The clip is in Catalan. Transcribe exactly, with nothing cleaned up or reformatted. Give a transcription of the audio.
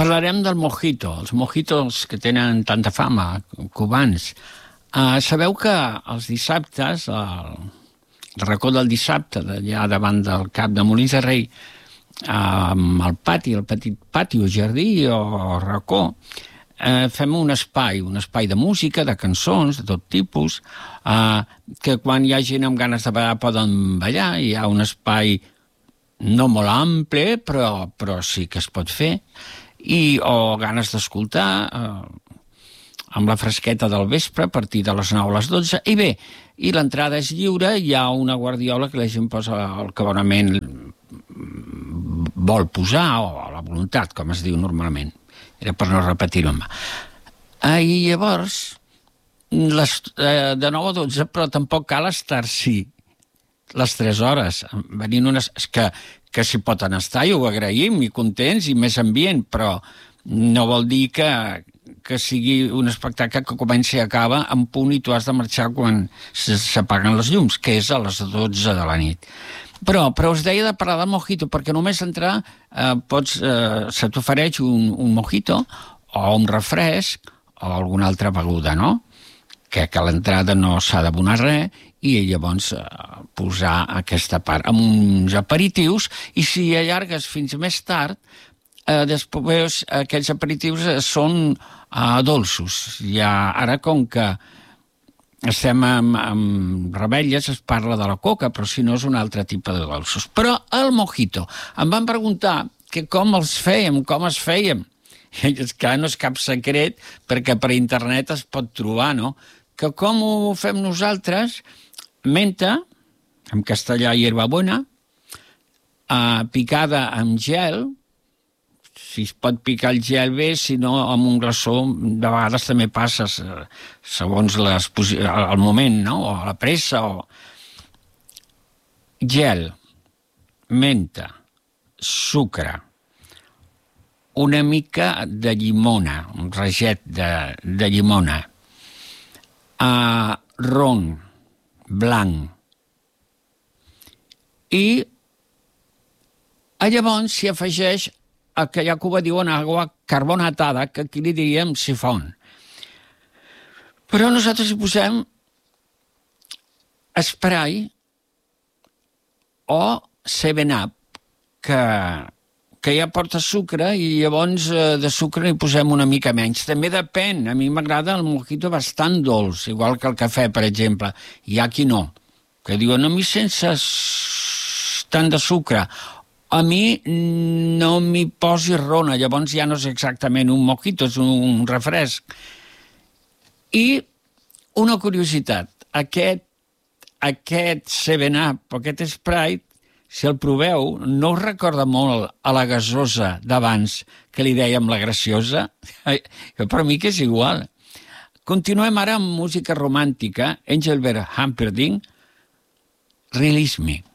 Parlarem del mojito, els mojitos que tenen tanta fama, cubans. Uh, sabeu que els dissabtes, el, el racó del dissabte, allà davant del cap de Molins de Rei, uh, amb el pati, el petit pati o jardí o racó, uh, fem un espai, un espai de música, de cançons, de tot tipus, uh, que quan hi ha gent amb ganes de ballar poden ballar, hi ha un espai no molt ample, però, però sí que es pot fer, i, o ganes d'escoltar, eh, amb la fresqueta del vespre, a partir de les nou a les dotze, i bé, i l'entrada és lliure, hi ha una guardiola que la gent posa el que bonament vol posar, o a la voluntat, com es diu normalment. Era per no repetir-ho. Eh, I llavors, les, eh, de nou a dotze, però tampoc cal estar-s'hi les tres hores, venint unes... que, que s'hi poden estar, i ho agraïm, i contents, i més ambient, però no vol dir que, que sigui un espectacle que comenci i acaba en punt i tu has de marxar quan s'apaguen les llums, que és a les dotze de la nit. Però, però us deia de parlar del mojito, perquè només entrar eh, pots, eh, se t'ofereix un, un mojito o un refresc o alguna altra beguda, no? Que, que a l'entrada no s'ha d'abonar res, i llavors eh, posar aquesta part amb uns aperitius, i si allargues fins més tard, eh, després aquests aperitius són eh, dolços. Ja, ara, com que estem amb, amb rebelles, es parla de la coca, però si no és un altre tipus de dolços. Però el mojito, em van preguntar que com els fèiem, com es fèiem. I és que no és cap secret, perquè per internet es pot trobar, no? Que com ho fem nosaltres, menta, en castellà hierbabuena, eh, picada amb gel, si es pot picar el gel bé, si no amb un glaçó, de vegades també passa segons les, el moment, no? O la pressa, o... Gel, menta, sucre, una mica de llimona, un raget de, de llimona, uh, ron blanc, i llavors s'hi afegeix el que ja Cuba diuen aigua carbonatada, que aquí li diríem sifon. Però nosaltres hi posem spray o seven up, que, que ja porta sucre, i llavors de sucre hi posem una mica menys. També depèn, a mi m'agrada el mojito bastant dolç, igual que el cafè, per exemple. Hi ha qui no, que diuen a mi sense tant de sucre. A mi no m'hi posi rona, llavors ja no és exactament un mojito, és un refresc. I una curiositat, aquest, aquest seven up, aquest Sprite, si el proveu, no us recorda molt a la gasosa d'abans, que li dèiem la graciosa? Per mi que és igual. Continuem ara amb música romàntica, Engelbert Humperdinck, Release Me.